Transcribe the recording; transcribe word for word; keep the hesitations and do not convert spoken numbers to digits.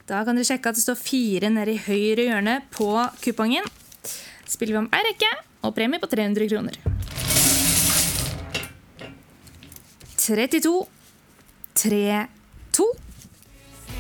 Da kan dere sjekke at det står fire nede i høyre hjørne på kupongen. Spiller vi om en rekke, og premie på tre hundre kroner. trettito, tre, to.